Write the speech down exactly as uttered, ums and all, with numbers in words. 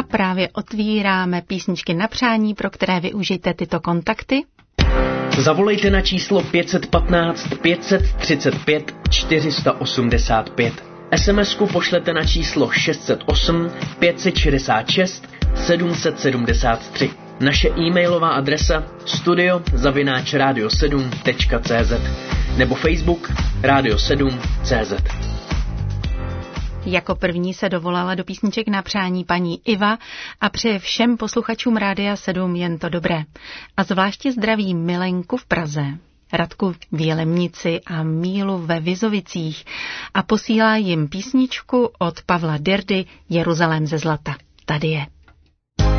právě otvíráme písničky na přání, pro které využijte tyto kontakty. Zavolejte na číslo pět jedna pět, pět tři pět, čtyři osm pět. es em esku pošlete na číslo šest set osm, pět set šedesát šest, sedm set sedmdesát tři. Naše e-mailová adresa studio zavináč radio sedm tečka cé zet nebo Facebook Radio sedm tečka cé zet. Jako první se dovolala do písniček na přání paní Iva a přeje všem posluchačům Rádia sedm jen to dobré. A zvláště zdraví Milenku v Praze, Radku v Jelemnici a Mílu ve Vizovicích a posílá jim písničku od Pavla Dirdy Jeruzalém ze zlata. Tady je.